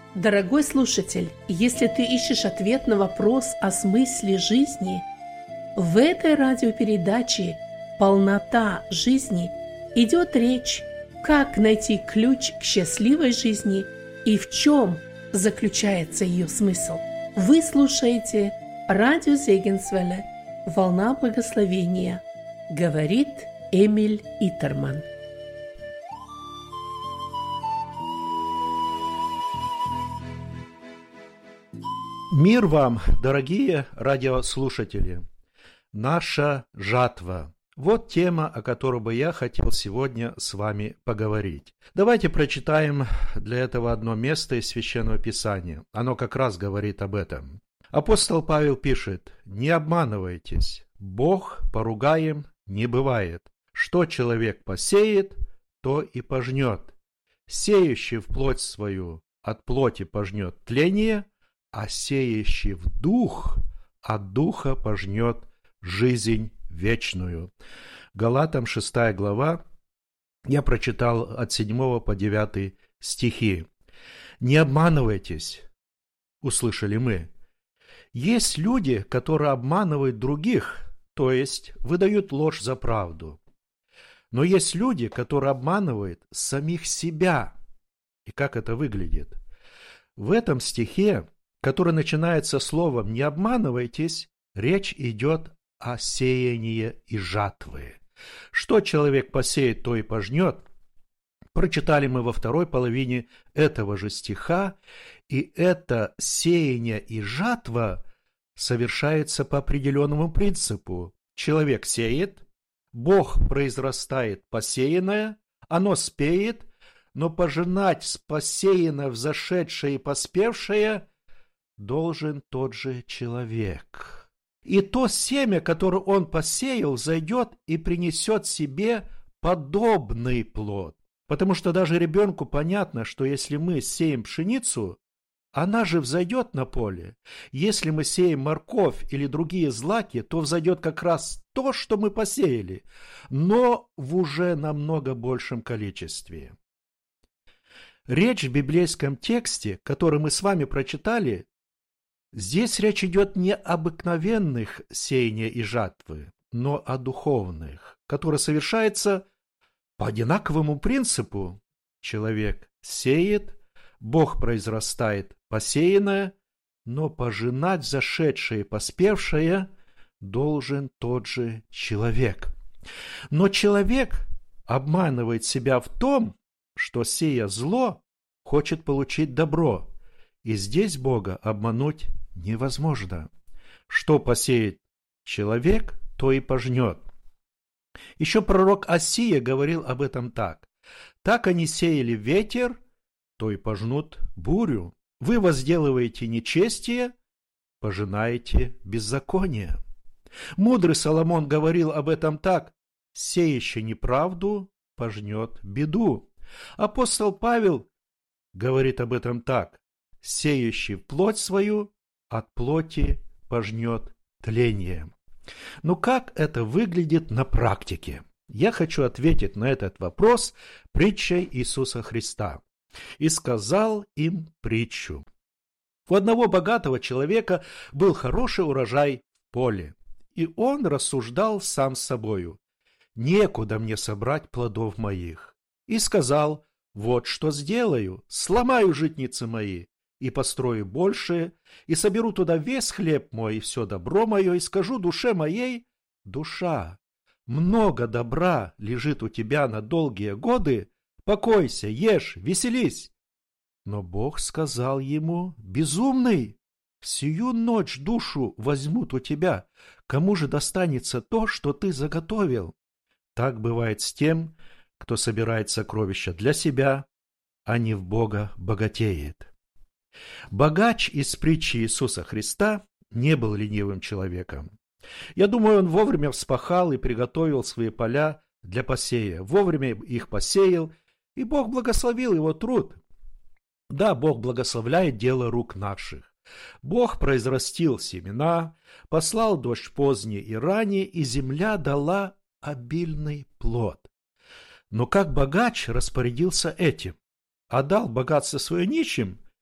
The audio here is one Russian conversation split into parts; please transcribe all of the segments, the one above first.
Дорогой слушатель, если ты ищешь ответ на вопрос о смысле жизни, в этой радиопередаче «Полнота жизни» идет речь, как найти ключ к счастливой жизни и в чем заключается ее смысл. Вы слушаете радио Зегенсвелле «Волна благословения», говорит Эмиль Итерман. Мир вам, дорогие радиослушатели! Наша жатва. Вот тема, о которой бы я хотел сегодня с вами поговорить. Давайте прочитаем для этого одно место из Священного Писания. Оно как раз говорит об этом. Апостол Павел пишет: «Не обманывайтесь, Бог поругаем не бывает. Что человек посеет, то и пожнет. Сеющий в плоть свою от плоти пожнет тление, а сеющий в дух от духа пожнет жизнь вечную». Галатам 6 глава, я прочитал от 7 по 9 стихи. «Не обманывайтесь», услышали мы. Есть люди, которые обманывают других, то есть выдают ложь за правду. Но есть люди, которые обманывают самих себя. И как это выглядит? В этом стихе, который начинается словом «не обманывайтесь», речь идет о сеянии и жатвы. Что человек посеет, то и пожнет. Прочитали мы во второй половине этого же стиха, и это сеяние и жатва совершается по определенному принципу. Человек сеет, Бог произрастает посеянное, оно спеет, но пожинать посеянное, взошедшее и поспевшее должен тот же человек. И то семя, которое он посеял, зайдет и принесет себе подобный плод. Потому что даже ребенку понятно, что если мы сеем пшеницу, она же взойдет на поле. Если мы сеем морковь или другие злаки, то взойдет как раз то, что мы посеяли, но в уже намного большем количестве. Речь в библейском тексте, который мы с вами прочитали, здесь речь идет не об обыкновенных сеяния и жатвы, но о духовных, которые совершаются по одинаковому принципу. Человек сеет, Бог произрастает посеянное, но пожинать зашедшее и поспевшее должен тот же человек. Но человек обманывает себя в том, что, сея зло, хочет получить добро. И здесь Бога обмануть невозможно. Что посеет человек, то и пожнет. Еще пророк Осия говорил об этом так. «Так они сеяли ветер, то и пожнут бурю. Вы возделываете нечестие, пожинаете беззаконие». Мудрый Соломон говорил об этом так. «Сеющий неправду пожнет беду». Апостол Павел говорит об этом так. «Сеющий плоть свою от плоти пожнет тление». Но как это выглядит на практике? Я хочу ответить на этот вопрос притчей Иисуса Христа. «И сказал им притчу. У одного богатого человека был хороший урожай в поле, и он рассуждал сам с собою: некуда мне собрать плодов моих. И сказал: вот что сделаю, сломаю житницы мои, и построю большие, и соберу туда весь хлеб мой и все добро мое, и скажу душе моей: душа, много добра лежит у тебя на долгие годы, покойся, ешь, веселись. Но Бог сказал ему: безумный, сию ночь душу возьмут у тебя, кому же достанется то, что ты заготовил? Так бывает с тем, кто собирает сокровища для себя, а не в Бога богатеет». Богач из притчи Иисуса Христа не был ленивым человеком. Я думаю, он вовремя вспахал и приготовил свои поля для посея, вовремя их посеял, и Бог благословил его труд. Да, Бог благословляет дело рук наших. Бог произрастил семена, послал дождь поздний и ранний, и земля дала обильный плод. Но как богач распорядился этим? Отдал богатство свое нищим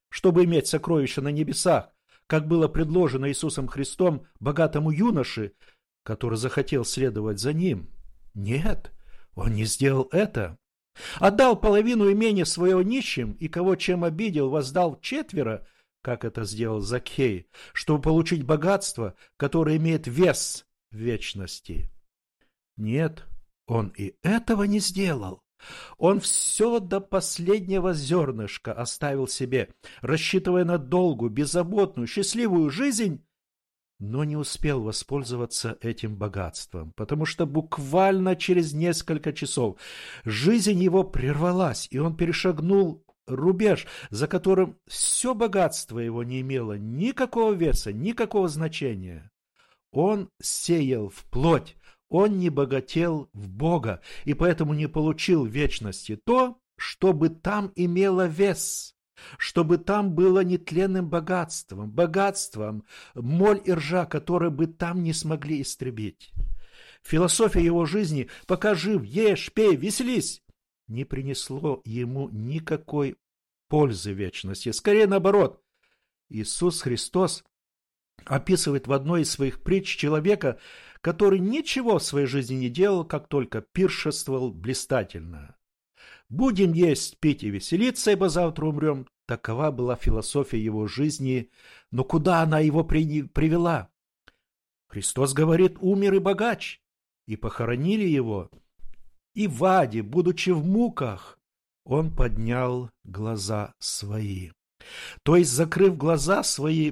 чтобы иметь сокровища на небесах, как было предложено Иисусом Христом богатому юноше, который захотел следовать за ним? Нет, он не сделал это. Отдал половину имения своего нищим, и кого чем обидел, воздал четверо, как это сделал Закхей, чтобы получить богатство, которое имеет вес в вечности. Нет, он и этого не сделал. Он все до последнего зернышка оставил себе, рассчитывая на долгую, беззаботную, счастливую жизнь, но не успел воспользоваться этим богатством, потому что буквально через несколько часов жизнь его прервалась, и он перешагнул рубеж, за которым все богатство его не имело никакого веса, никакого значения. Он сеял в плоть, он не богател в Бога, и поэтому не получил в вечности то, чтобы там имело вес, чтобы там было нетленным богатством, моль и ржа, которые бы там не смогли истребить. Философия его жизни «пока жив, ешь, пей, веселись» не принесло ему никакой пользы вечности. Скорее наоборот, Иисус Христос описывает в одной из своих притч человека, который ничего в своей жизни не делал, как только пиршествовал блистательно. «Будем есть, пить и веселиться, ибо завтра умрем». Такова была философия его жизни, но куда она его привела? Христос говорит: умер и богач, и похоронили его. И в аде, будучи в муках, он поднял глаза свои. То есть, закрыв глаза свои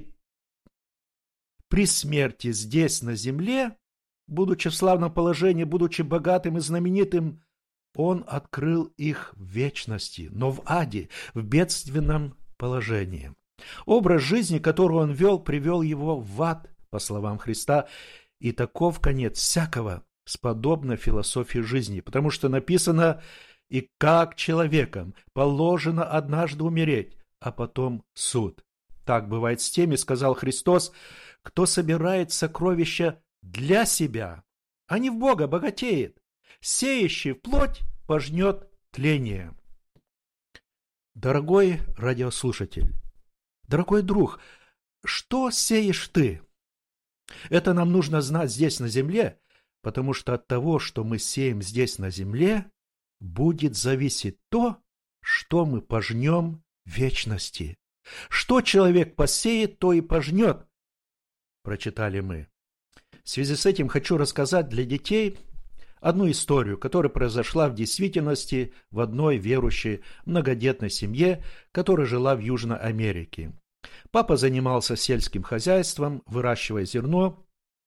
при смерти здесь, на земле, будучи в славном положении, будучи богатым и знаменитым, он открыл их в вечности, но в аде, в бедственном положении. Образ жизни, который он вел, привел его в ад, по словам Христа, и таков конец всякого сподобно философии жизни, потому что написано: «И как человеком положено однажды умереть, а потом суд». Так бывает с теми, сказал Христос, кто собирает сокровища для себя, а не в Бога богатеет. Сеющий в плоть пожнет тление. Дорогой радиослушатель, дорогой друг, что сеешь ты? Это нам нужно знать здесь на земле, потому что от того, что мы сеем здесь на земле, будет зависеть то, что мы пожнем в вечности. Что человек посеет, то и пожнет, прочитали мы. В связи с этим хочу рассказать для детей одну историю, которая произошла в действительности в одной верующей многодетной семье, которая жила в Южной Америке. Папа занимался сельским хозяйством, выращивая зерно.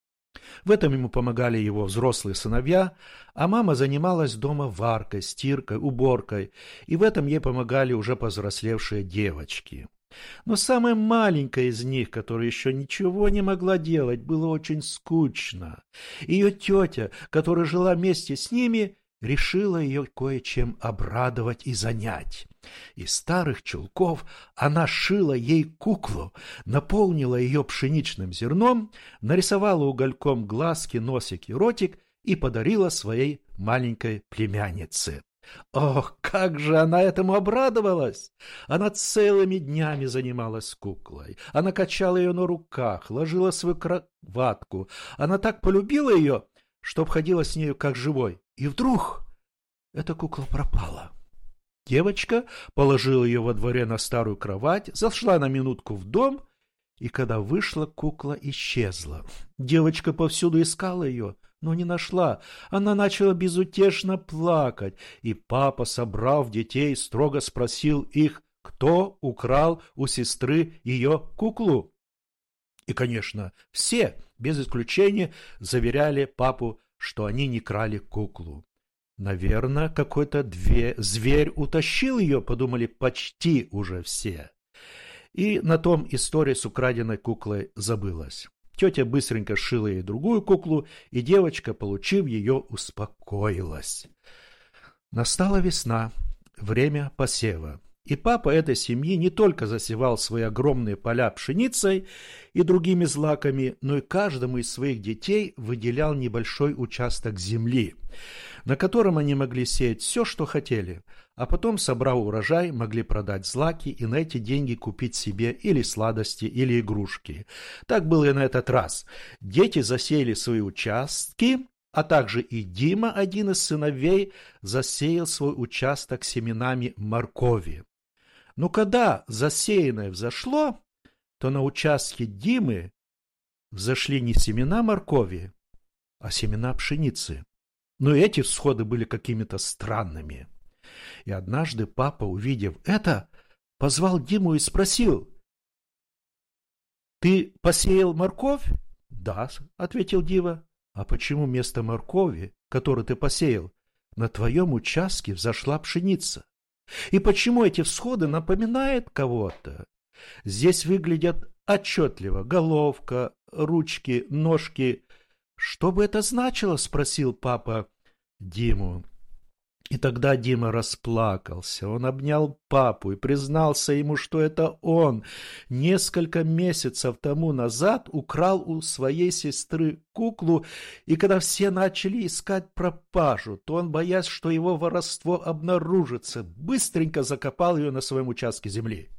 В этом ему помогали его взрослые сыновья, а мама занималась дома варкой, стиркой, уборкой, и в этом ей помогали уже повзрослевшие девочки. Но самая маленькая из них, которая еще ничего не могла делать, было очень скучно. Ее тетя, которая жила вместе с ними, решила ее кое-чем обрадовать и занять. Из старых чулков она шила ей куклу, наполнила ее пшеничным зерном, нарисовала угольком глазки, носик и ротик и подарила своей маленькой племяннице. Ох, как же она этому обрадовалась! Она целыми днями занималась куклой. Она качала ее на руках, ложила свою кроватку. Она так полюбила ее, что обходила с нею как живой. И вдруг эта кукла пропала. Девочка положила ее во дворе на старую кровать, зашла на минутку в дом, и когда вышла, кукла исчезла. Девочка повсюду искала ее, но не нашла. Она начала безутешно плакать, и папа, собрав детей, строго спросил их, кто украл у сестры ее куклу. И, конечно, все, без исключения, заверяли папу, что они не крали куклу. Наверное, какой-то зверь утащил ее, подумали почти уже все. И на том история с украденной куклой забылась. Тетя быстренько сшила ей другую куклу, и девочка, получив ее, успокоилась. Настала весна, время посева, И папа этой семьи не только засевал свои огромные поля пшеницей и другими злаками, но и каждому из своих детей выделял небольшой участок земли, на котором они могли сеять все, что хотели, а потом, собрав урожай, могли продать злаки и на эти деньги купить себе или сладости, или игрушки. Так было и на этот раз. Дети засеяли свои участки, а также и Дима, один из сыновей, засеял свой участок семенами моркови. Но когда засеянное взошло, то на участке Димы взошли не семена моркови, а семена пшеницы. Но эти всходы были какими-то странными. И однажды папа, увидев это, позвал Диму и спросил: «Ты посеял морковь?» «Да», — ответил Дима. «А почему вместо моркови, которую ты посеял, на твоем участке взошла пшеница? И почему эти всходы напоминают кого-то? Здесь выглядят отчетливо головка, ручки, ножки. Что бы это значило?» — спросил папа Диму. И тогда Дима расплакался. Он обнял папу и признался ему, что это он несколько месяцев тому назад украл у своей сестры куклу, и когда все начали искать пропажу, то он, боясь, что его воровство обнаружится, быстренько закопал ее на своем участке земли.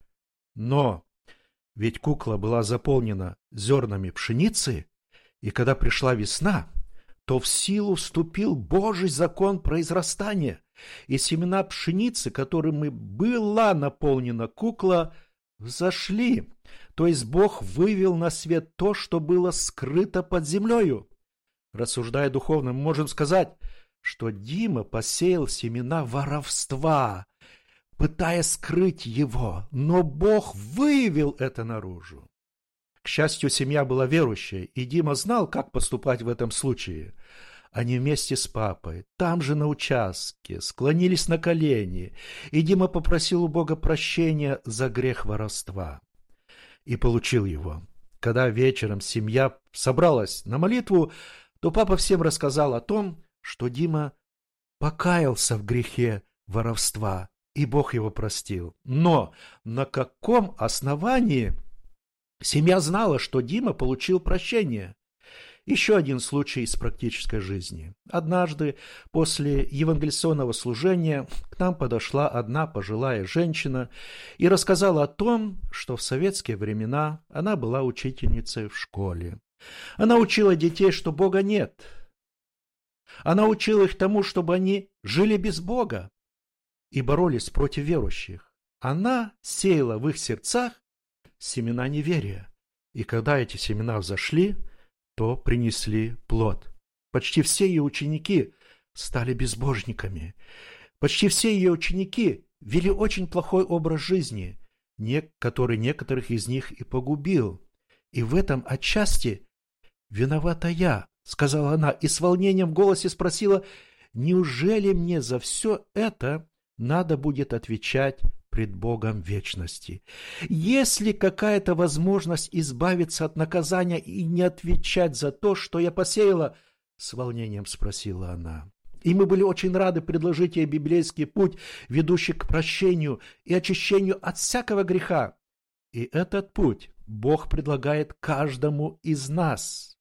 Но ведь кукла была заполнена зернами пшеницы, и когда пришла весна, то в силу вступил Божий закон произрастания, и семена пшеницы, которыми была наполнена кукла, взошли. То есть Бог вывел на свет то, что было скрыто под землею. Рассуждая духовно, мы можем сказать, что Дима посеял семена воровства, пытаясь скрыть его, но Бог вывел это наружу. К счастью, семья была верующая, и Дима знал, как поступать в этом случае. Они вместе с папой, там же на участке, склонились на колени, и Дима попросил у Бога прощения за грех воровства. И получил его. Когда вечером семья собралась на молитву, то папа всем рассказал о том, что Дима покаялся в грехе воровства, и Бог его простил. Но на каком основании семья знала, что Дима получил прощение? Еще один случай из практической жизни. Однажды после евангелизационного служения к нам подошла одна пожилая женщина и рассказала о том, что в советские времена она была учительницей в школе. Она учила детей, что Бога нет. Она учила их тому, чтобы они жили без Бога и боролись против верующих. Она сеяла в их сердцах семена неверия. И когда эти семена взошли, то принесли плод. Почти все ее ученики стали безбожниками. Почти все ее ученики вели очень плохой образ жизни, который некоторых из них и погубил. И в этом отчасти виновата я, сказала она, и с волнением в голосе спросила: неужели мне за все это надо будет отвечать пред Богом вечности? Есть ли какая-то возможность избавиться от наказания и не отвечать за то, что я посеяла? С волнением спросила она. И мы были очень рады предложить ей библейский путь, ведущий к прощению и очищению от всякого греха. И этот путь Бог предлагает каждому из нас.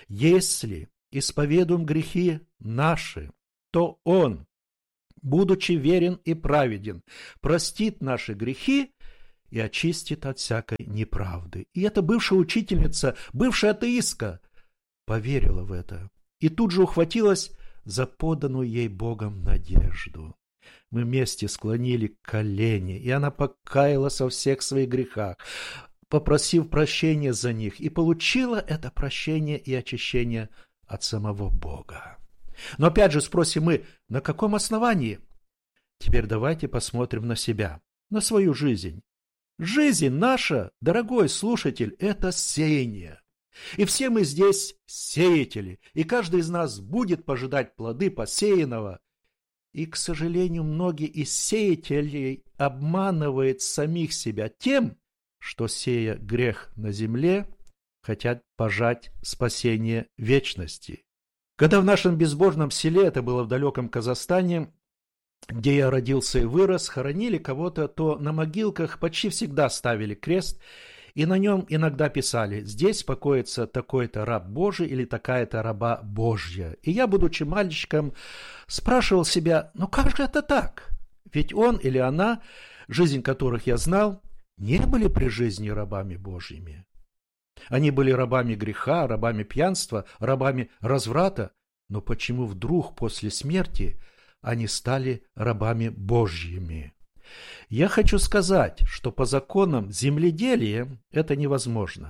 Если исповедуем грехи наши, то Он, будучи верен и праведен, простит наши грехи и очистит от всякой неправды. И эта бывшая учительница, бывшая атеистка, поверила в это и тут же ухватилась за поданную ей Богом надежду. Мы вместе склонили колени, и она покаялась во всех своих грехах, попросив прощения за них, и получила это прощение и очищение от самого Бога. Но опять же спросим мы, на каком основании? Теперь давайте посмотрим на себя, на свою жизнь. Жизнь наша, дорогой слушатель, это сеяние. И все мы здесь сеятели, и каждый из нас будет пожидать плоды посеянного. И, к сожалению, многие из сеятелей обманывают самих себя тем, что, сея грех на земле, хотят пожать спасение вечности. Когда в нашем безбожном селе, это было в далеком Казахстане, где я родился и вырос, хоронили кого-то, то на могилках почти всегда ставили крест, и на нем иногда писали: «Здесь покоится такой-то раб Божий» или «такая-то раба Божья». И я, будучи мальчиком, спрашивал себя: ну как же это так? Ведь он или она, жизнь которых я знал, не были при жизни рабами Божьими. Они были рабами греха, рабами пьянства, рабами разврата. Но почему вдруг после смерти они стали рабами Божьими? Я хочу сказать, что по законам земледелия это невозможно.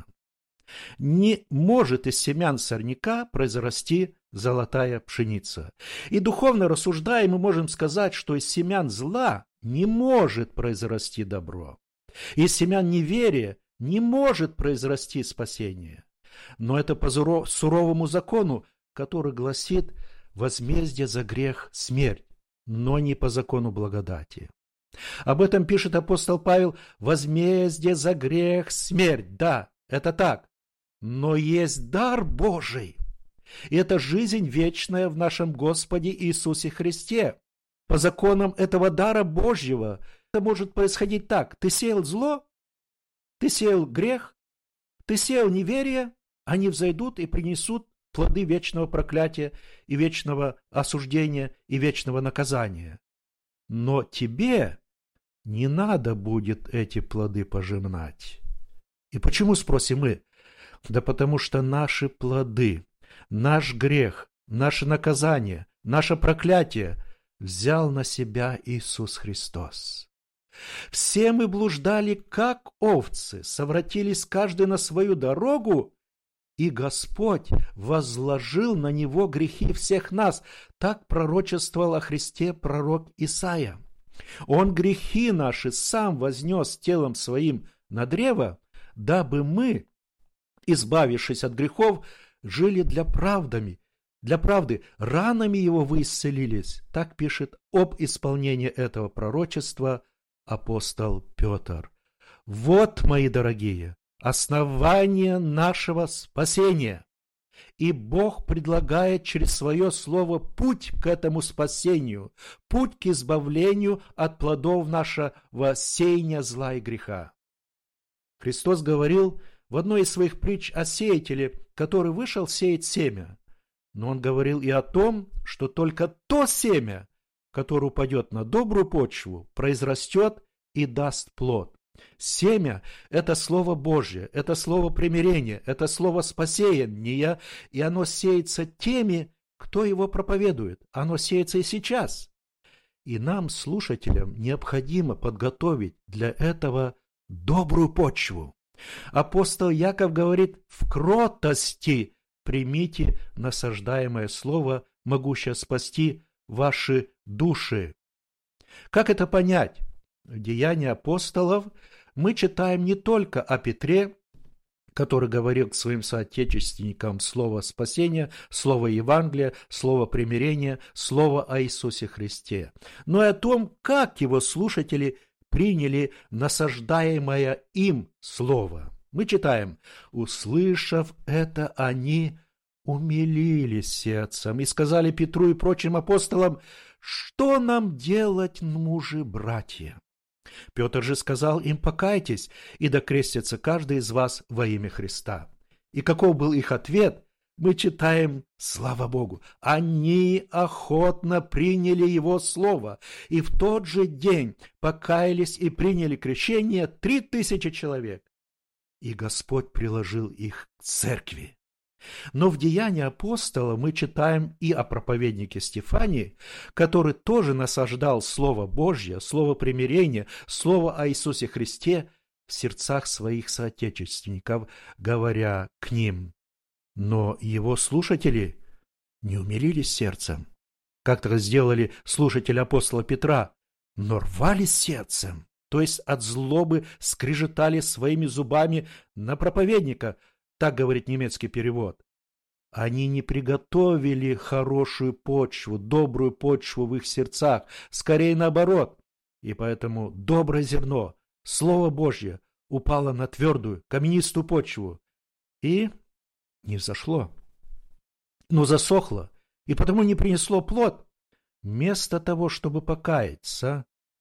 Не может из семян сорняка произрасти золотая пшеница. И духовно рассуждая, мы можем сказать, что из семян зла не может произрасти добро. Из семян неверия не может произрасти спасение. Но это по суровому закону, который гласит: возмездие за грех – смерть, но не по закону благодати. Об этом пишет апостол Павел: возмездие за грех – смерть. Да, это так. Но есть дар Божий. И это жизнь вечная в нашем Господе Иисусе Христе. По законам этого дара Божьего это может происходить так: ты сеял зло, ты сеял грех, ты сеял неверие, они взойдут и принесут плоды вечного проклятия и вечного осуждения и вечного наказания. Но тебе не надо будет эти плоды пожинать. И почему, спросим мы? Да потому что наши плоды, наш грех, наше наказание, наше проклятие взял на себя Иисус Христос. Все мы блуждали, как овцы, совратились каждый на свою дорогу, и Господь возложил на него грехи всех нас. Так пророчествовал о Христе пророк Исаия. Он грехи наши сам вознес телом своим на древо, дабы мы, избавившись от грехов, жили для правды. Ранами его вы исцелились. Так пишет об исполнении этого пророчества апостол Петр. Вот, мои дорогие, основание нашего спасения. И Бог предлагает через свое слово путь к этому спасению, путь к избавлению от плодов нашего сеяния зла и греха. Христос говорил в одной из своих притч о сеятеле, который вышел сеять семя. Но он говорил и о том, что только то семя, которое упадет на добрую почву, произрастет и даст плод. Семя – это Слово Божье, это Слово примирения, это Слово спасения, и оно сеется теми, кто его проповедует. Оно сеется и сейчас. И нам, слушателям, необходимо подготовить для этого добрую почву. Апостол Яков говорит: в кротости примите насаждаемое слово, могущее спасти ваши души. Как это понять? В Деяниях апостолов мы читаем не только о Петре, который говорил к своим соотечественникам слово спасения, слово Евангелия, слово примирения, слово о Иисусе Христе, но и о том, как его слушатели приняли насаждаемое им слово. Мы читаем: «Услышав это, они умилились сердцем и сказали Петру и прочим апостолам: что нам делать, мужи, братья?» Петр же сказал им: покайтесь, и да крестится каждый из вас во имя Христа. И каков был их ответ? Мы читаем: слава Богу, они охотно приняли его слово, и в тот же день покаялись и приняли крещение 3000 человек. И Господь приложил их к церкви. Но в Деяниях апостола мы читаем и о проповеднике Стефании, который тоже насаждал Слово Божье, Слово примирения, Слово о Иисусе Христе в сердцах своих соотечественников, говоря к ним. Но его слушатели не умилились сердцем, как-то сделали слушатели апостола Петра, но рвались сердцем, то есть от злобы скрежетали своими зубами на проповедника. Так говорит немецкий перевод. Они не приготовили хорошую почву, добрую почву в их сердцах, скорее наоборот. И поэтому доброе зерно, Слово Божье, упало на твердую, каменистую почву и не взошло, но засохло, и потому не принесло плод. вместо того, чтобы покаяться,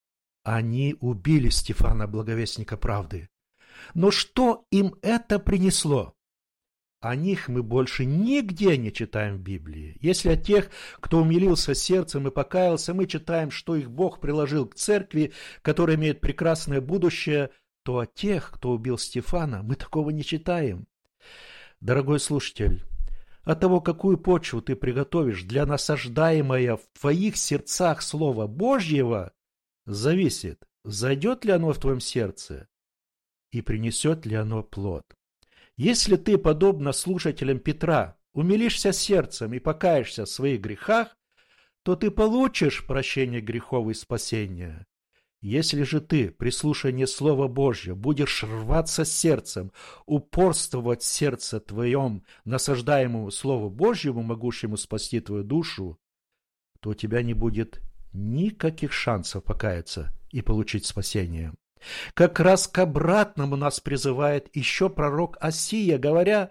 они убили Стефана, благовестника правды. Но что им это принесло? О них мы больше нигде не читаем в Библии. Если о тех, кто умилился сердцем и покаялся, мы читаем, что их Бог приложил к церкви, которая имеет прекрасное будущее, то о тех, кто убил Стефана, мы такого не читаем. Дорогой слушатель, от того, какую почву ты приготовишь для насаждаемого в твоих сердцах Слова Божьего, зависит, зайдет ли оно в твоем сердце и принесет ли оно плод. Если ты, подобно слушателям Петра, умилишься сердцем и покаешься в своих грехах, то ты получишь прощение грехов и спасение. Если же ты, при слушании Слова Божьего, будешь рваться сердцем, упорствовать в сердце твоем, насаждаемому Слову Божьему, могущему спасти твою душу, то у тебя не будет никаких шансов покаяться и получить спасение. Как раз к обратному нас призывает еще пророк Осия, говоря: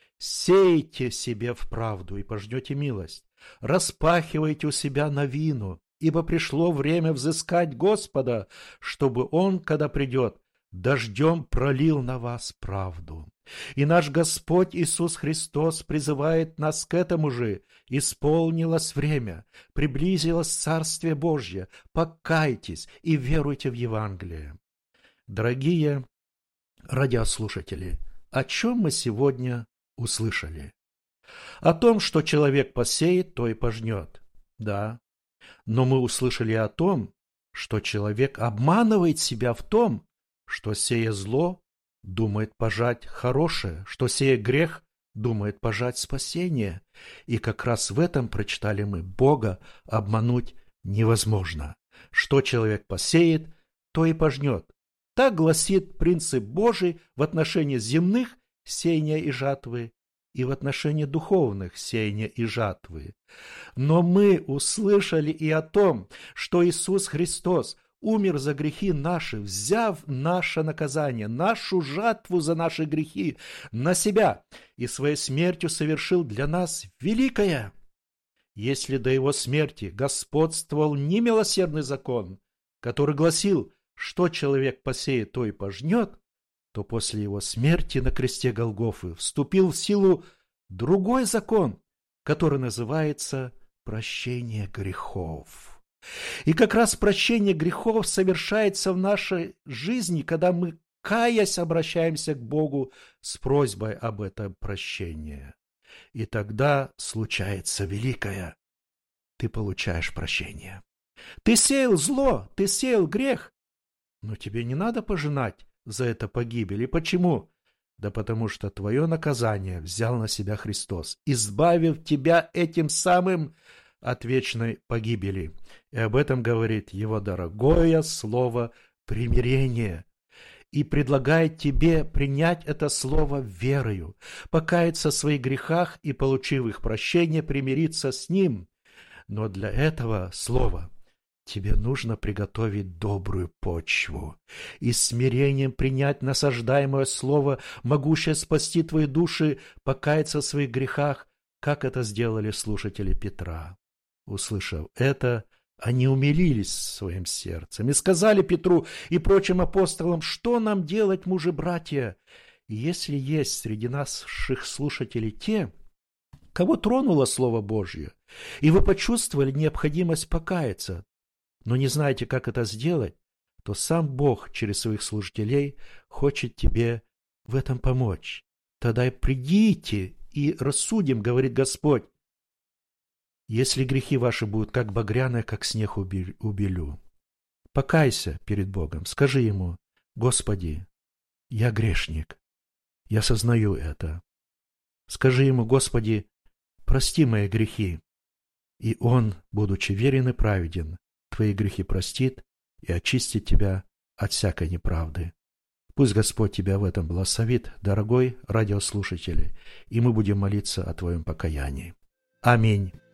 «Сейте себе в правду и пожнете милость, распахивайте у себя новину, ибо пришло время взыскать Господа, чтобы Он, когда придет, дождем пролил на вас правду». И наш Господь Иисус Христос призывает нас к этому же: «Исполнилось время, приблизилось Царствие Божье, покайтесь и веруйте в Евангелие». Дорогие радиослушатели, о чем мы сегодня услышали? О том, что человек посеет, то и пожнет. Да, но мы услышали о том, что человек обманывает себя в том, что, сея зло, думает пожать хорошее, что, сея грех, думает пожать спасение. И как раз в этом прочитали мы: Бога обмануть невозможно. Что человек посеет, то и пожнет. Так гласит принцип Божий в отношении земных сеяния и жатвы и в отношении духовных сеяния и жатвы. Но мы услышали и о том, что Иисус Христос умер за грехи наши, взяв наше наказание, нашу жатву за наши грехи на себя, и своей смертью совершил для нас великое. Если до Его смерти господствовал немилосердный закон, который гласил: что человек посеет, то и пожнет, то после Его смерти на кресте Голгофы вступил в силу другой закон, который называется прощение грехов. И как раз прощение грехов совершается в нашей жизни, когда мы, каясь, обращаемся к Богу с просьбой об этом прощении. И тогда случается великое: ты получаешь прощение. Ты сеял зло, ты сеял грех, но тебе не надо пожинать за это погибель. И почему? Да потому что твое наказание взял на себя Христос, избавив тебя этим самым от вечной погибели. И об этом говорит Его дорогое слово примирение. И предлагает тебе принять это слово верою, покаяться в своих грехах и, получив их прощение, примириться с Ним. Но для этого слова тебе нужно приготовить добрую почву и с смирением принять насаждаемое слово, могущее спасти твои души, покаяться в своих грехах, как это сделали слушатели Петра. Услышав это, они умилились своим сердцем и сказали Петру и прочим апостолам: что нам делать, мужи-братья? И если есть среди наших слушателей те, кого тронуло Слово Божье, и вы почувствовали необходимость покаяться, но не знаете, как это сделать, то сам Бог через своих служителей хочет тебе в этом помочь. Тогда и придите и рассудим, говорит Господь. Если грехи ваши будут как багряные, как снег убелю. Покайся перед Богом, скажи Ему: Господи, я грешник, я сознаю это. Скажи Ему: Господи, прости мои грехи. И Он, будучи верен и праведен, твои грехи простит и очистит тебя от всякой неправды. Пусть Господь тебя в этом благословит, дорогой радиослушатель, и мы будем молиться о твоем покаянии. Аминь.